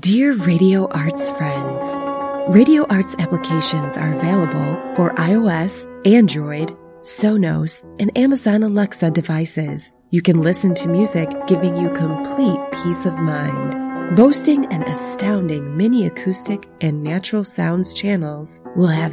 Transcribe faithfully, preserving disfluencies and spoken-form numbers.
Dear Radio Arts friends, Radio Arts applications are available for iOS, Android, Sonos, and Amazon Alexa devices. You can listen to music giving you complete peace of mind. Boasting an astounding mini acoustic and natural sounds channels will have